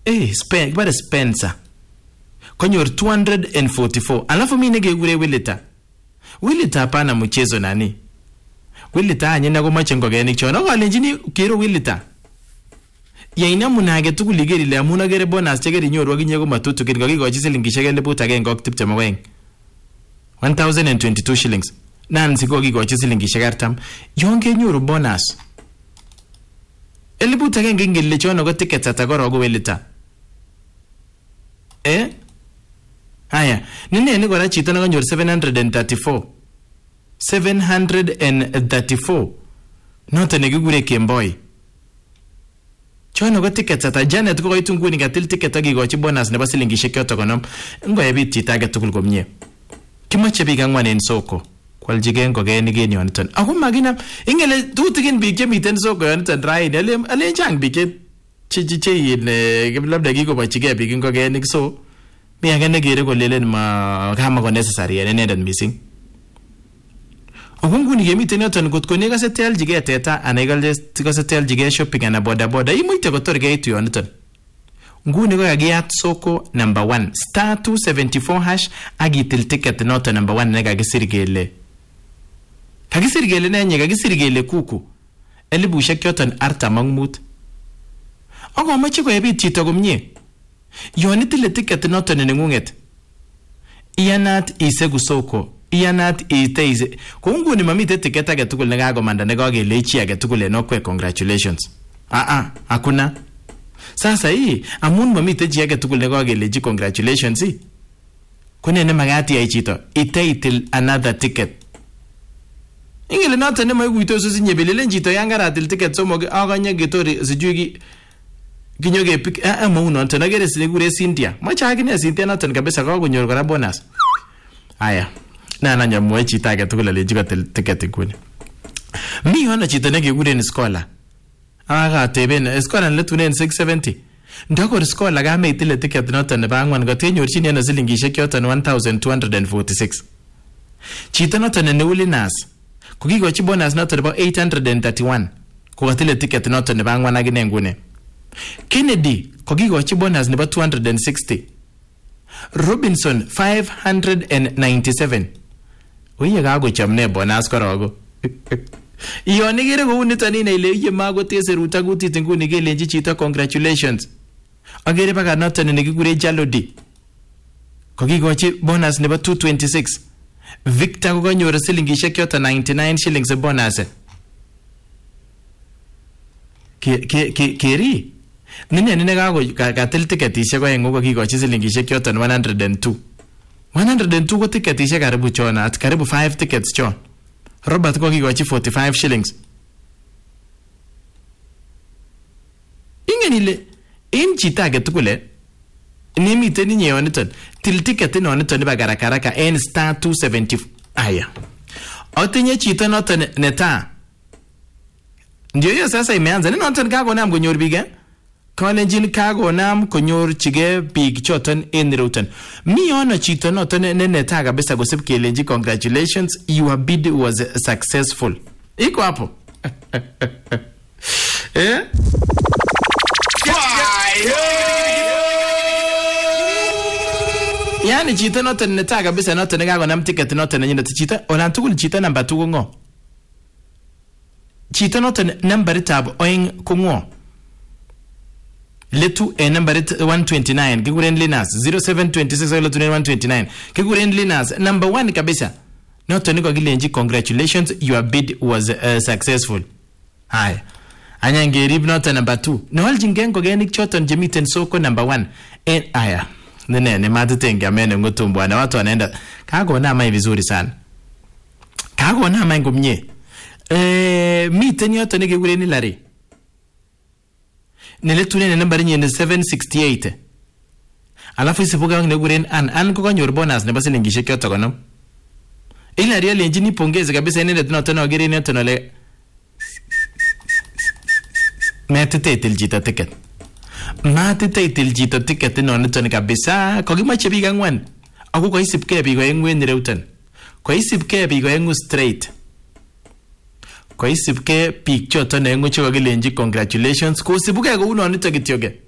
Kibare Spencer konyor 244. Alafu mimi nekekure Willita hapana mchezo nani. Willita anyina komache ngokenik chon. Akalenjini kero Willita. Yaina munage tugul igerile amun agere bonus chekeri nyoru akinye komatutukin kakikochi silingishek 122. 1022 shillings. Nancy kokikochi silingishek 40. Yon kenyoru bonus 100 ngele chono ko tickets atakorogo Willita. Haya, nini kora chito nakanyor 734. Noto nekikure Kemboi. Chono ko tickets ata Janet ko koitu nguni katil ticket akikochi bonus nebo silingishek 50. Ngoyebit chito age tugul komie. Kimache biik angwan en soko. Kwaljige ngokenik en yoniton. Ako makina ingele tutikin biik chemiten soko yoniton raini. Ale chang biik che labda kikobochige biik ngokenik so mi age nekere kolelen kama ko necessary en inendet missing. Ako nguni kemiten yoton kot ko nekase tealjige teta ana ikase tealjige shopping ana boda imuite kotor keitu yoniton. Nguni ko kakiyat soko number 1 *274# akitil ticket noton number 1 nekakisir kele. Kakisir kele nenye kakisir kele kuku 45,000. Ako mache koyebit chito komie. Yon itile ticket noton nengunget. Iyanat isegu soko. Iyanat iteize. Ko nguni mamite ticket age tugul nekakomanda nekakele chi age tugul enokwe congratulations. Hakuna. Sasa hii amun mamite chi age tugul nekakele chi congratulations hii. Kunene magati ya chito iteitil another ticket. Ingele noton nemaikuito susinye belelen chito yangaratil ticket somok akanye getori sijui kinyoge pick mauno noton agere sikure Cynthia. Macha akine Cynthia noton kabisa kakonyor kora bonus. Haya. Na nyamwe chito age tugul aleji kotil ticket kuni. Mi hona chito nekekuren Scholar. Teben Scholar letunen 670. Ndakor Scholar kame itile ticket noton nebo angwan kotenyorchini ana silingishek yoton 1246. Chito noton neulinas kokikochi bonus noton nebo 831 kokatile ticket noton nebo angwan akine ngune. Kennedy kokikochi bonus nebo 260. Robinson 597. Oye kakochomne bonus korogo. Iyon ikere kou niton ine ile iye makotese ruta kutit nguni kelenji chito congratulations. Agere baka noton nekikure Jalodi kokikochi bonus nebo 226. Victor kokanyor silingishek yoto 99 shillings bonus. Keri nini katil tiketishek oeng kokikochi silingishek yoto 102. 102 ko tiketishek karibu chona at karibu 5 tickets chon. Robert kokikochi 45 shillings. Ingen ile in chita age tugule nimiten ninye yoniton til ticket inoniton niba karakaraka en *270. Aya otinye chito noton neta ndio hiyo sasa imeanza noton kakonam konyor biik kalenjin kakonam konyorchige biik choton en routen. Mi ono chito noton neta kabisa kosib kelenji congratulations, your bid was successful. Iko hapo. Yani chito noton neta kabisa noton nekakonam ticket noton nenyine chito olan tugul chito number 2 kongo. Chito noton nambaritab oeng kongo. Letu numberit 129 kikuren Linus 0726 letunen 129 kikuren Linus number 1 kabisa noton niko kilenji congratulations, your bid was successful. Hai anya ngerib noton number 2 noaljingen kogenik choton jemiten soko number 1 en aya nene matitengi amene ngotumbwana watu wanaenda kaona mai vizuri sana kaona mai ngumnye miten yoton nikikuren Hilary niletune nambari nyene 768. Alafu isibuka ngekuren an kokanyor bonus nebo silingishek yoto konom. Hilary alenjini pongeze kabisa inendet noton agere noton ole matiteitil chito ticket. Matiteitil chito ticket inoniton kabisa kokimache biik angwan. Ako koisibke biik oengu en ireuton. Koisibke biik oengu straight. Koisibke biik choton oengu chekakilenji congratulations kosibuke kou noniton kityoke.